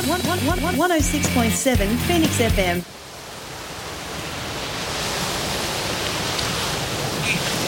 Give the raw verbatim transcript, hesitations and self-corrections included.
one oh six point seven Phoenix F M.